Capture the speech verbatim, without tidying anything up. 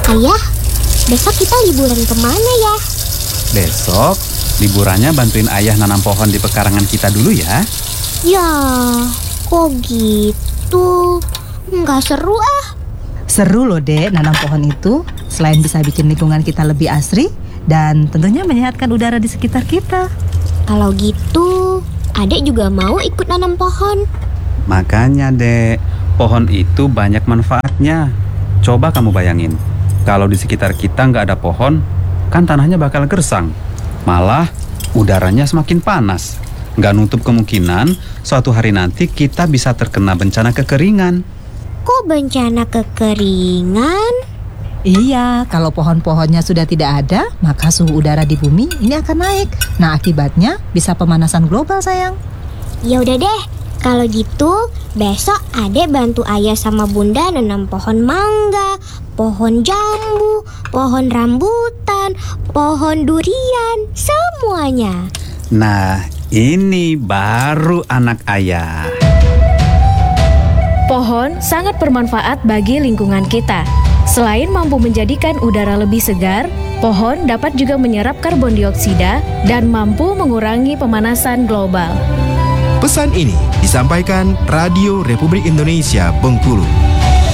Ayah, besok kita liburan kemana ya? Besok liburannya bantuin ayah nanam pohon di pekarangan kita dulu ya. Ya, kok gitu? Nggak seru ah. Seru loh Dek, nanam pohon itu. Selain bisa bikin lingkungan kita lebih asri dan tentunya menyehatkan udara di sekitar kita. Kalau gitu, Adek juga mau ikut nanam pohon. Makanya Dek, pohon itu banyak manfaatnya. Coba kamu bayangin, kalau di sekitar kita nggak ada pohon, kan tanahnya bakal gersang. Malah udaranya semakin panas. Nggak nutup kemungkinan suatu hari nanti kita bisa terkena bencana kekeringan. Kok bencana kekeringan? Iya, kalau pohon-pohonnya sudah tidak ada, maka suhu udara di bumi ini akan naik. Nah, akibatnya bisa pemanasan global, sayang. Ya udah deh, kalau gitu besok Adek bantu ayah sama bunda nanam pohon mangga, pohon jambu, pohon rambutan, pohon durian, semuanya. Nah, ini baru anak ayah. Pohon sangat bermanfaat bagi lingkungan kita. Selain mampu menjadikan udara lebih segar, pohon dapat juga menyerap karbon dioksida dan mampu mengurangi pemanasan global. Pesan ini disampaikan Radio Republik Indonesia Bengkulu.